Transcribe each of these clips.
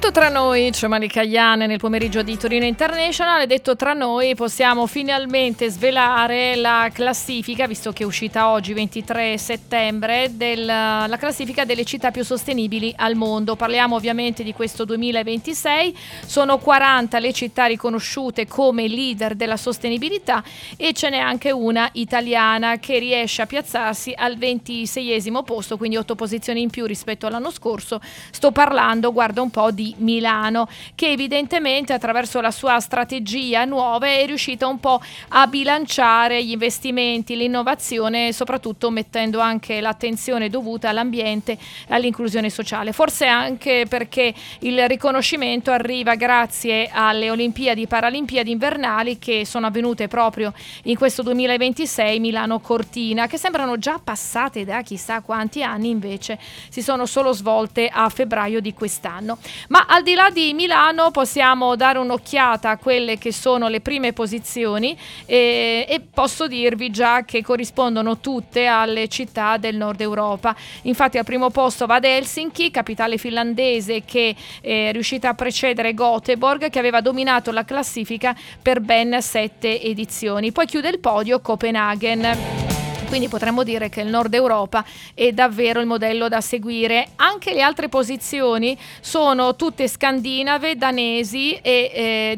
Detto tra noi, c'è Malika Ayane nel pomeriggio di Torino International, e detto tra noi possiamo finalmente svelare la classifica, visto che è uscita oggi 23 settembre, la classifica delle città più sostenibili al mondo. Parliamo ovviamente di questo 2026, sono 40 le città riconosciute come leader della sostenibilità e ce n'è anche una italiana che riesce a piazzarsi al 26esimo posto, quindi 8 posizioni in più rispetto all'anno scorso. Sto parlando, guarda un po', di Milano, che evidentemente attraverso la sua strategia nuova è riuscita un po' a bilanciare gli investimenti, l'innovazione, soprattutto mettendo anche l'attenzione dovuta all'ambiente e all'inclusione sociale. Forse anche perché il riconoscimento arriva grazie alle Olimpiadi Paralimpiadi invernali che sono avvenute proprio in questo 2026 Milano-Cortina, che sembrano già passate da chissà quanti anni, invece si sono solo svolte a febbraio di quest'anno. Ma al di là di Milano possiamo dare un'occhiata a quelle che sono le prime posizioni e posso dirvi già che corrispondono tutte alle città del nord Europa. Infatti al primo posto va ad Helsinki, capitale finlandese, che è riuscita a precedere Göteborg, che aveva dominato la classifica per ben 7 edizioni. Poi chiude il podio Copenaghen. Quindi potremmo dire che il nord Europa è davvero il modello da seguire. Anche le altre posizioni sono tutte scandinave, danesi e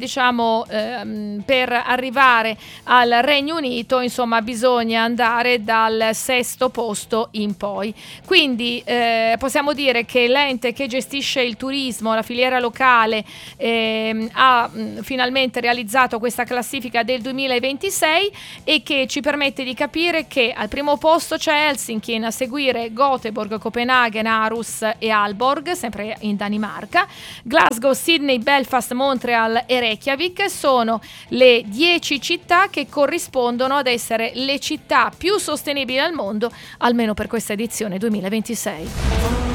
per arrivare al Regno Unito, insomma, bisogna andare dal 6° posto in poi. Quindi possiamo dire che l'ente che gestisce il turismo, la filiera locale, ha finalmente realizzato questa classifica del 2026 e che ci permette di capire che al primo posto c'è Helsinki, a seguire Göteborg, Copenaghen, Aarhus e Aalborg, sempre in Danimarca. Glasgow, Sydney, Belfast, Montreal e Reykjavik sono le 10 città che corrispondono ad essere le città più sostenibili al mondo, almeno per questa edizione 2026.